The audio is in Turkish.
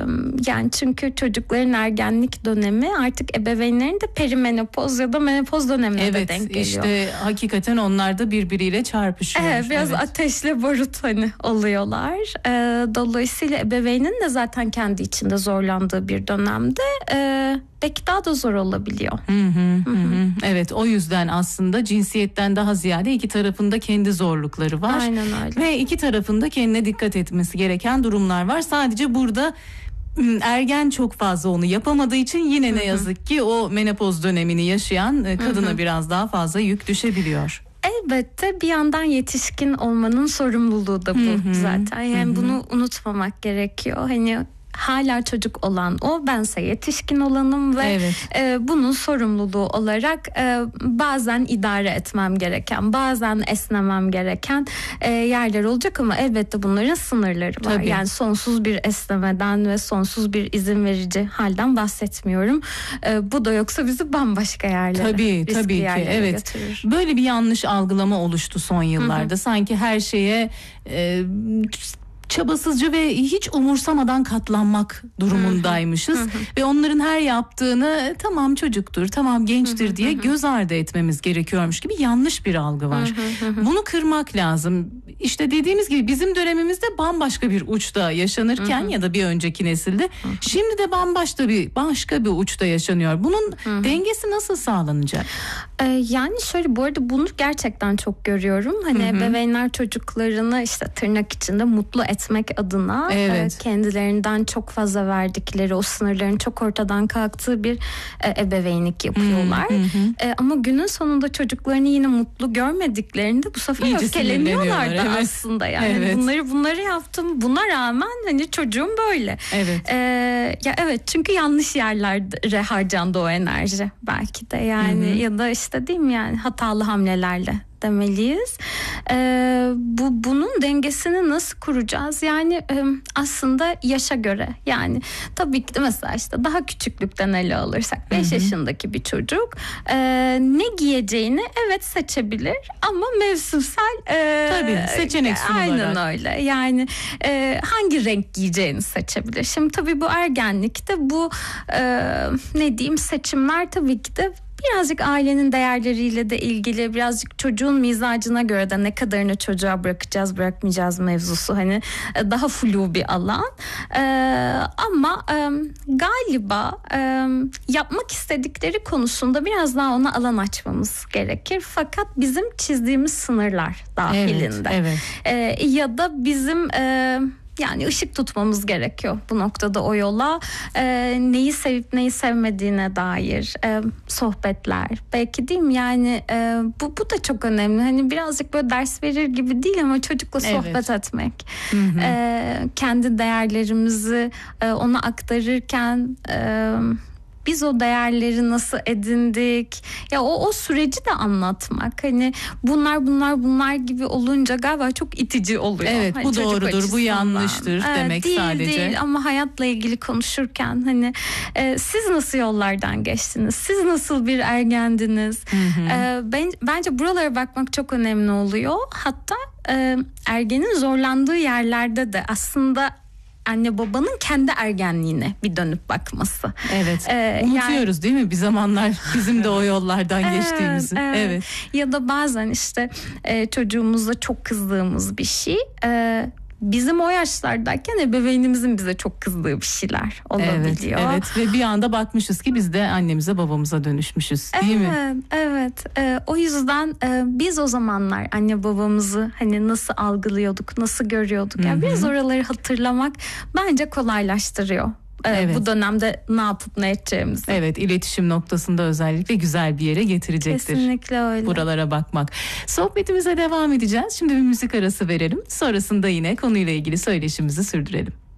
Yani çünkü çocukların ergenlik dönemi artık ebeveynlerin de perimenopoz ya da menopoz dönemine de denk geliyor. İşte hakikaten onlar da birbiriyle çarpışıyor. Evet, biraz ateşle barut hani oluyorlar. Dolayısıyla ebeveynin de zaten kendi içinde zorlandığı bir dönemde belki daha da zor olabiliyor. Evet, o yüzden aslında cinsiyetten daha ziyade iki tarafında kendi zorlukları var. Aynen öyle. Ve iki tarafında kendine dikkat etmesi gereken durumlar var. Sadece burada ergen çok fazla onu yapamadığı için yine ne yazık ki o menopoz dönemini yaşayan kadına biraz daha fazla yük düşebiliyor. Elbette bir yandan yetişkin olmanın sorumluluğu da bu zaten. Yani bunu unutmamak gerekiyor. Hani hala çocuk olan o, bense yetişkin olanım ve bunun sorumluluğu olarak bazen idare etmem gereken, bazen esnemem gereken yerler olacak ama elbette bunların sınırları var. Tabii. Yani sonsuz bir esnemeden ve sonsuz bir izin verici halden bahsetmiyorum. Bu da yoksa bizi bambaşka yerlere, tabii ki, evet. götürür. Böyle bir yanlış algılama oluştu son yıllarda. Sanki her şeye çabasızca ve hiç umursamadan katlanmak durumundaymışız. Ve onların her yaptığını tamam çocuktur, tamam gençtir diye göz ardı etmemiz gerekiyormuş gibi yanlış bir algı var. Bunu kırmak lazım. İşte dediğimiz gibi bizim dönemimizde bambaşka bir uçta yaşanırken ya da bir önceki nesilde şimdi de başka bir uçta yaşanıyor. Bunun dengesi nasıl sağlanacak? Yani şöyle, bu arada bunu gerçekten çok görüyorum. Hani ebeveynler çocuklarını işte tırnak içinde mutlu etmek adına kendilerinden çok fazla verdikleri, o sınırların çok ortadan kalktığı bir ebeveynlik yapıyorlar. Ama günün sonunda çocuklarını yine mutlu görmediklerinde bu sefer öfkeleniyorlar da aslında yani. Bunları yaptım, buna rağmen hani çocuğum böyle. Çünkü yanlış yerlere harcandı o enerji belki de yani ya da işte değil mi yani hatalı hamlelerle demeliyiz. Bunun dengesini nasıl kuracağız? Yani aslında yaşa göre, yani tabii ki de mesela işte daha küçüklükten ele alırsak 5 yaşındaki bir çocuk ne giyeceğini seçebilir ama mevsimsel seçenek sunularak. Aynen öyle. Yani hangi renk giyeceğini seçebilir. Şimdi tabii bu ergenlikte bu seçimler tabii ki de birazcık ailenin değerleriyle de ilgili, birazcık çocuğun mizacına göre de ne kadarını çocuğa bırakacağız, bırakmayacağız mevzusu hani daha flu bir alan. Ama galiba yapmak istedikleri konusunda biraz daha ona alan açmamız gerekir. Fakat bizim çizdiğimiz sınırlar dahilinde. Ya da bizim yani ışık tutmamız gerekiyor bu noktada o yola. Neyi sevip neyi sevmediğine dair sohbetler. Belki değil mi? Yani bu da çok önemli. Hani birazcık böyle ders verir gibi değil ama çocukla sohbet etmek. Kendi değerlerimizi ona aktarırken biz o değerleri nasıl edindik? Ya o süreci de anlatmak. Hani bunlar gibi olunca galiba çok itici oluyor. Evet, hani bu doğrudur, bu yanlıştır demek değil, sadece. Değil ama hayatla ilgili konuşurken hani siz nasıl yollardan geçtiniz? Siz nasıl bir ergendiniz? Bence buralara bakmak çok önemli oluyor. Hatta ergenin zorlandığı yerlerde de aslında anne babanın kendi ergenliğine bir dönüp bakması. Unutuyoruz değil mi bir zamanlar bizim de o yollardan geçtiğimizi. Ya da bazen işte çocuğumuza çok kızdığımız bir şey bizim o yaşlardayken ebeveynimizin bize çok kızdığı bir şeyler olabiliyor. Evet ve bir anda bakmışız ki biz de annemize babamıza dönüşmüşüz değil mi? Evet. O yüzden biz o zamanlar anne babamızı hani nasıl algılıyorduk, nasıl görüyorduk? Yani biraz oraları hatırlamak bence kolaylaştırıyor. Bu dönemde ne yapıp ne edeceğimizi. İletişim noktasında özellikle güzel bir yere getirecektir. Kesinlikle öyle. Buralara bakmak. Sohbetimize devam edeceğiz. Şimdi bir müzik arası verelim. Sonrasında yine konuyla ilgili söyleşimizi sürdürelim.